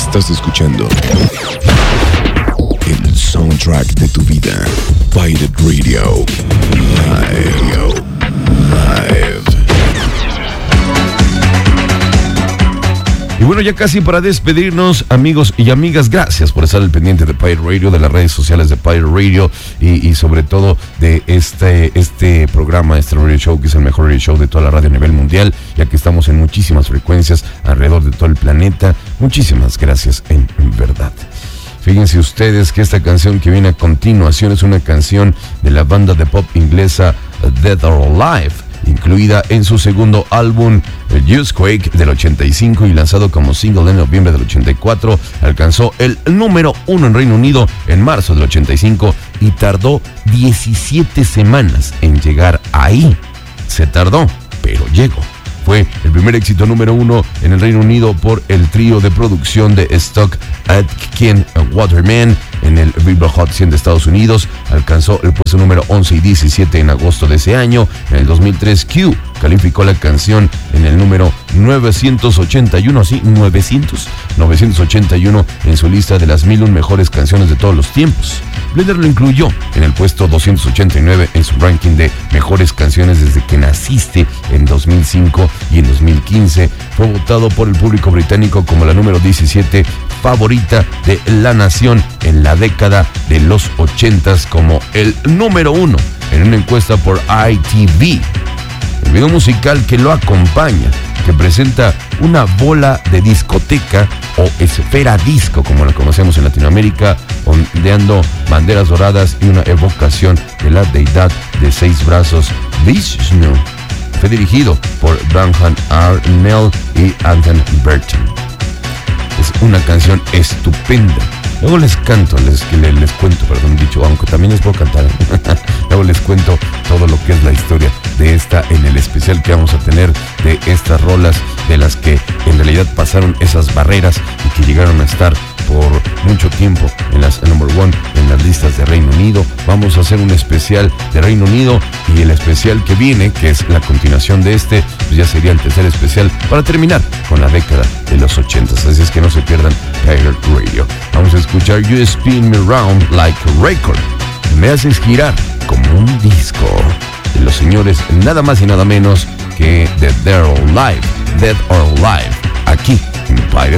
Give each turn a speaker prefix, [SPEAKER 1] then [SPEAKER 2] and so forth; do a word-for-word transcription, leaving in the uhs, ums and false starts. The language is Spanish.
[SPEAKER 1] Estás escuchando el soundtrack de tu vida. Pirate Radio Live. Live. Y bueno, ya casi para despedirnos, amigos y amigas, gracias por estar al pendiente de Pirate Radio, de las redes sociales de Pirate Radio y, y sobre todo de este, este programa, este radio show, que es el mejor radio show de toda la radio a nivel mundial, ya que estamos en muchísimas frecuencias alrededor de todo el planeta. Muchísimas gracias, en, en verdad. Fíjense ustedes que esta canción que viene a continuación es una canción de la banda de pop inglesa Dead or Alive, incluida en su segundo álbum Youthquake del ochenta y cinco y lanzado como single en noviembre del ochenta y cuatro. Alcanzó el número uno en Reino Unido en marzo del ochenta y cinco y tardó diecisiete semanas en llegar ahí. Se tardó, pero llegó. Fue el primer éxito número uno en el Reino Unido por el trío de producción de Stock Aitken Waterman en el Billboard Hot cien de Estados Unidos. Alcanzó el puesto número once y diecisiete en agosto de ese año. En el dos mil tres, Q calificó la canción en el número novecientos ochenta y uno, sí, novecientos, novecientos ochenta y uno en su lista de las mil una mejores canciones de todos los tiempos. Blender lo incluyó en el puesto doscientos ochenta y nueve en su ranking de mejores canciones desde que naciste en dos mil cinco, y en dos mil quince fue votado por el público británico como la número diecisiete favorita de la nación en la década de los ochentas, como el número uno en una encuesta por I T V. El video musical que lo acompaña, que presenta una bola de discoteca o esfera disco, como la conocemos en Latinoamérica, ondeando banderas doradas y una evocación de la deidad de seis brazos, Vishnu. Fue dirigido por Branham Arnell y Anton Burton. Es una canción estupenda. Luego les canto, les, les, les cuento, perdón, dicho, aunque también les puedo cantar. Luego les cuento todo lo que es la historia de esta en el especial que vamos a tener de estas rolas de las que en realidad pasaron esas barreras y que llegaron a estar por mucho tiempo en las number one en las listas de Reino Unido. Vamos a hacer un especial de Reino Unido y el especial que viene, que es la continuación de este, pues ya sería el tercer especial para terminar con la década de los ochentas. Así es que no se pierdan Pirate Radio. Vamos a escuchar You Spin Me Round Like a Record. Me haces girar como un disco, de los señores nada más y nada menos que The Dead or Alive, Dead or Alive, aquí en Pirate